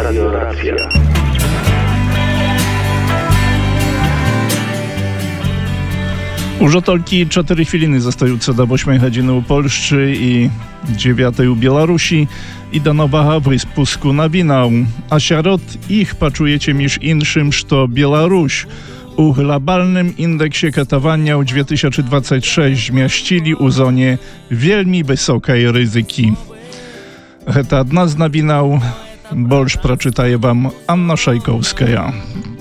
Radio Racja. Уже толькі 4 хвіліни застаюцца да 8 гадзіны ў Польшчы і 9 у Беларусі і да новага выспуску навінаў. А сярод іх пачуеце між іншым, што Беларусь у globalnym indeksie katowania w 2026 zmieścili u zonie wielmi wysokiej ryzyki. To jedna z nawinał, больш przeczytaje wam Anna Szajkowska.